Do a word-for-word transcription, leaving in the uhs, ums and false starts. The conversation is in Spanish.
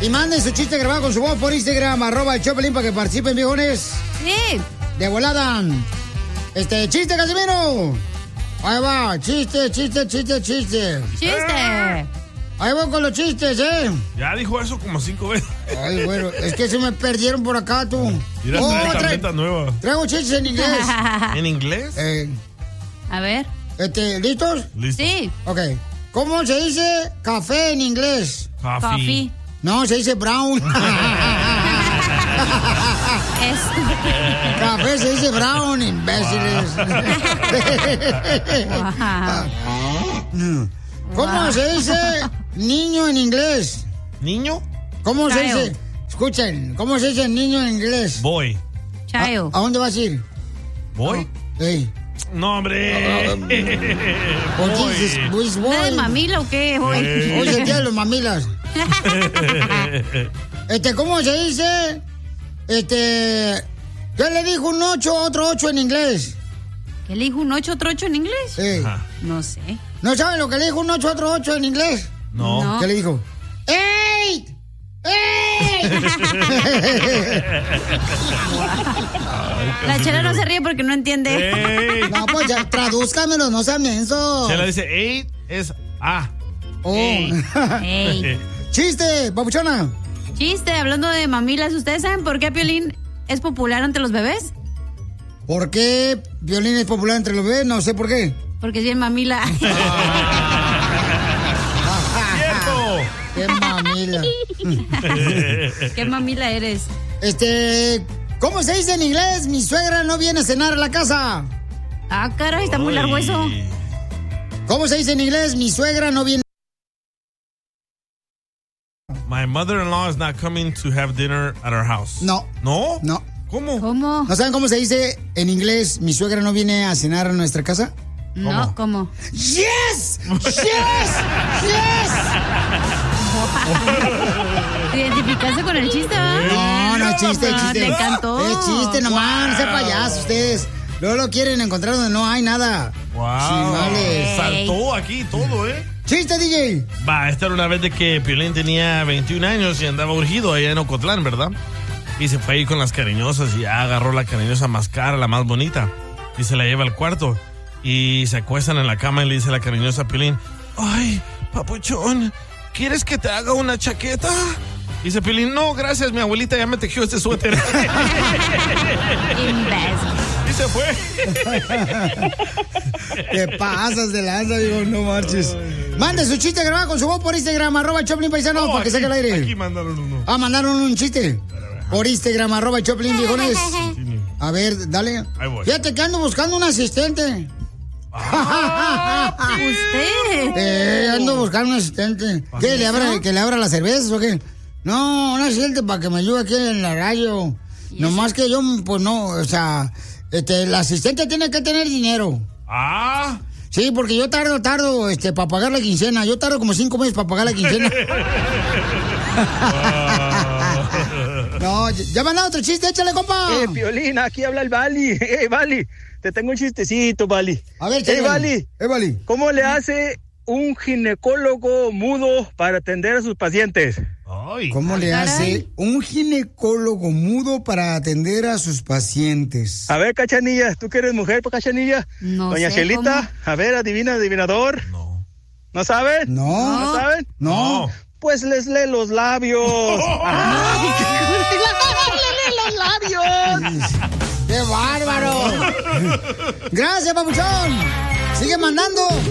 Y manden su chiste grabado con su voz por Instagram, arroba el Choplin, para que participen, viejones. Sí. De volada. Este, chiste, Casimiro. Ahí va, chiste, chiste, chiste, chiste. Chiste. Ahí voy con los chistes, ¿eh? Ya dijo eso como cinco veces. Ay, bueno, es que se me perdieron por acá, tú. Mira, Oh, trae trae- tableta nueva. Traigo chistes en inglés. ¿En inglés? Eh, A ver. este, ¿listos? Listo. Sí. Ok. ¿Cómo se dice café en inglés? Coffee. Coffee. No, se dice brown. Es... Café se dice brown, imbéciles. ¿Cómo se dice niño en inglés? ¿Niño? ¿Cómo se Child. dice? Escuchen, ¿cómo se dice niño en inglés? Boy. Child. ¿A, a dónde vas a ir? ¿Boy? Ey. No, hombre. Oh, Jesus, Boy. pues, ¿Nada de boy. mamila o qué? Hoy. Eh. Hoy es el día de los mamilas. Este, ¿cómo se dice? Este, ¿qué le dijo un ocho a otro ocho en inglés? ¿Qué le dijo un ocho otro ocho en inglés? Ey. Ajá. No sé. ¿No saben lo que le dijo un ocho a otro ocho en inglés? No. No. ¿Qué le dijo? ¡Eight! ¡Eight! La chela no se ríe porque no entiende. Ey. No, pues ya, tradúzcamelo, no sean mensos. Se la dice eight es A. Oh. Ey. Chiste, papuchona. Chiste, hablando de mamilas, ¿ustedes saben por qué Piolín es popular entre los bebés? ¿Por qué Violín es popular entre los bebés? No sé por qué. Porque es bien mamila. ¡Cierto! ¡Qué mamila! ¿Qué mamila eres? Este, ¿cómo se dice en inglés? Mi suegra no viene a cenar a la casa. Ah, caray, está muy largo eso. Uy. ¿Cómo se dice en inglés? Mi suegra no viene. My mother-in-law is not coming to have dinner at our house. No. ¿No? No. ¿Cómo? ¿Cómo? ¿No saben cómo se dice en inglés? Mi suegra no viene a cenar a nuestra casa. No, ¿cómo? ¡Yes! ¡Yes! ¡Yes! ¿Te identificaste con el chiste, ¿verdad? No, no es chiste, es No, chiste. te encantó. Es chiste nomás, no sea payaso ustedes. Luego lo quieren encontrar donde no hay nada. Wow. Chimales. Saltó aquí todo, ¿eh? ¡Chiste, D J! Va, esta era una vez de que Piolín tenía veintiún años y andaba urgido allá en Ocotlán, ¿verdad? Y se fue ahí con las cariñosas y ya agarró la cariñosa más cara, la más bonita. Y se la lleva al cuarto. Y se acuestan en la cama y le dice la cariñosa a Piolín: ay, papuchón, ¿quieres que te haga una chaqueta? Y dice Piolín: no, gracias, mi abuelita ya me tejió este suéter. Imbécil. Y se fue. Te pasas de lanza, digo, no marches. Mande su chiste grabado con su voz por Instagram, arroba Choplin Paisano, No, para que aquí, saque el aire. Aquí mandaron uno. Ah, mandaron un chiste. Por Instagram, arroba Choplin, viejones. Sí, A ver, dale. Ahí voy. Fíjate que ando buscando un asistente. ¿Usted? Eh, ando buscando un asistente. ¿Qué? ¿Le abra, ¿Que le abra las cervezas o qué? No, un asistente para que me ayude aquí en la radio. Nomás que yo, pues no, o sea, este, el asistente tiene que tener dinero. Ah. Sí, porque yo tardo, tardo, este, para pagar la quincena. Yo tardo como cinco meses para pagar la quincena. No, ya me han dado otro chiste, échale, compa. Eh, Piolín, aquí habla el Bali. Eh, Bali, te tengo un chistecito, Bali. A ver, Eh, chévere. Bali, Eh, Bali. ¿cómo le hace un ginecólogo mudo para atender a sus pacientes? Ay. ¿Cómo le caray. hace un ginecólogo mudo para atender a sus pacientes? A ver, Cachanilla, tú que eres mujer, pues, Cachanilla. No Doña sé, Chelita, a ver, adivina, adivinador. No. ¿No saben? No. ¿No saben? No. Pues les lee los labios. ¡Le lee los labios! ¡Qué bárbaro! Gracias, papuchón. Sigue mandando.